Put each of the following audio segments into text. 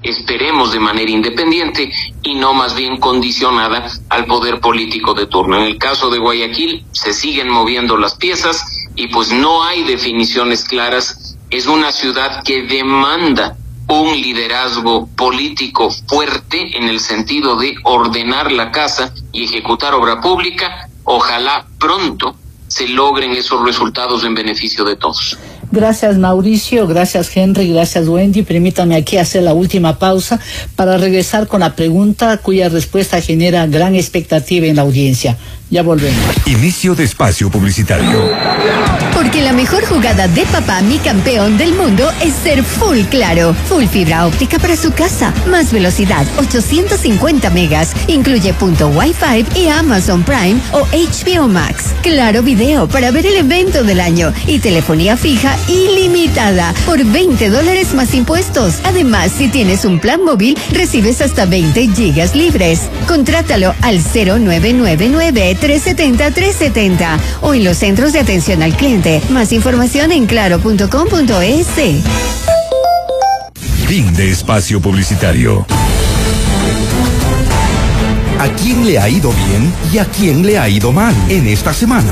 esperemos de manera independiente y no más bien condicionada al poder político de turno. En el caso de Guayaquil se siguen moviendo las piezas y pues no hay definiciones claras. Es una ciudad que demanda un liderazgo político fuerte en el sentido de ordenar la casa y ejecutar obra pública. Ojalá pronto se logren esos resultados en beneficio de todos. Gracias Mauricio, gracias Henry, gracias Wendy. Permítame aquí hacer la última pausa para regresar con la pregunta cuya respuesta genera gran expectativa en la audiencia. Ya volvemos. Inicio de espacio publicitario. Porque la mejor jugada de papá, mi campeón del mundo, es ser full claro. Full fibra óptica para su casa. Más velocidad, 850 megas. Incluye punto Wi-Fi y Amazon Prime o HBO Max. Claro video para ver el evento del año. Y telefonía fija ilimitada por $20 más impuestos. Además, si tienes un plan móvil, recibes hasta 20 gigas libres. Contrátalo al 0999-370-370 o en los centros de atención al cliente. Más información en claro.com.es. Fin de espacio publicitario. ¿A quién le ha ido bien y a quién le ha ido mal en esta semana?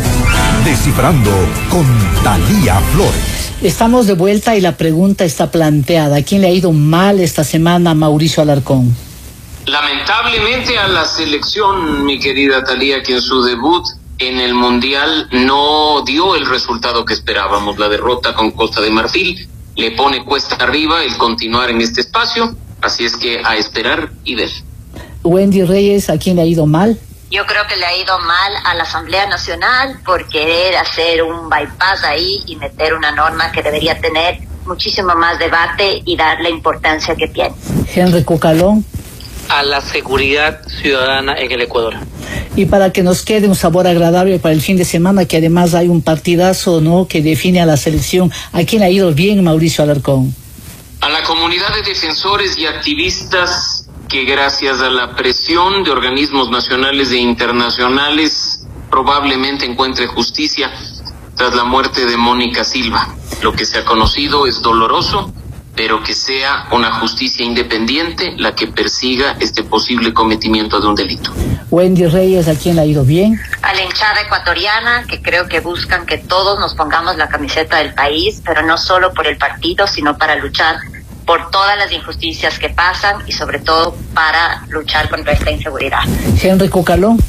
Descifrando con Thalía Flores. Estamos de vuelta y la pregunta está planteada. ¿A quién le ha ido mal esta semana, Mauricio Alarcón? Lamentablemente a la selección, mi querida Thalía, que en su debut en el Mundial no dio el resultado que esperábamos. La derrota con Costa de Marfil le pone cuesta arriba el continuar en este espacio, así es que a esperar y ver. Wendy Reyes, ¿a quién le ha ido mal? Yo creo que le ha ido mal a la Asamblea Nacional por querer hacer un bypass ahí y meter una norma que debería tener muchísimo más debate y dar la importancia que tiene. Henry Cucalón. A la seguridad ciudadana en el Ecuador. Y para que nos quede un sabor agradable para el fin de semana, que además hay un partidazo, ¿no?, que define a la selección, ¿a quién ha ido bien, Mauricio Alarcón? A la comunidad de defensores y activistas que gracias a la presión de organismos nacionales e internacionales probablemente encuentre justicia tras la muerte de Mónica Silva. Lo que se ha conocido es doloroso, pero que sea una justicia independiente la que persiga este posible cometimiento de un delito. Wendy Reyes, ¿a quién le ha ido bien? A la hinchada ecuatoriana, que creo que buscan que todos nos pongamos la camiseta del país, pero no solo por el partido, sino para luchar por todas las injusticias que pasan y sobre todo para luchar contra esta inseguridad. Henry Cucalón.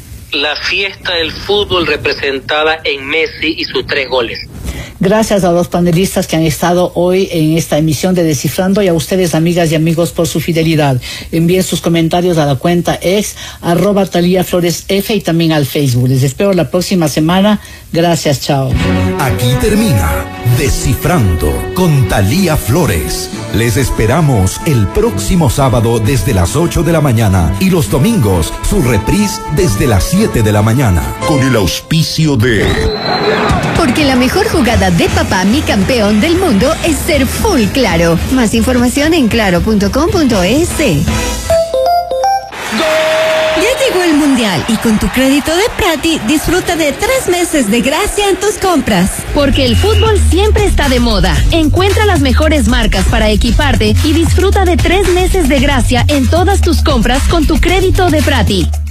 La fiesta del fútbol representada en Messi y sus 3 goles. Gracias a los panelistas que han estado hoy en esta emisión de Descifrando y a ustedes, amigas y amigos, por su fidelidad. Envíen sus comentarios a la cuenta ex @ThalíaFloresF y también al Facebook. Les espero la próxima semana. Gracias, chao. Aquí termina Descifrando con Thalía Flores. Les esperamos el próximo sábado desde las 8 de la mañana y los domingos su reprise desde las 7 de la mañana. Con el auspicio de... Porque la mejor jugada de papá, mi campeón del mundo, es ser full claro. Más información en claro.com.es. Ya llegó el Mundial y con tu crédito de Prati disfruta de 3 meses de gracia en tus compras. Porque el fútbol siempre está de moda. Encuentra las mejores marcas para equiparte y disfruta de 3 meses de gracia en todas tus compras con tu crédito de Prati.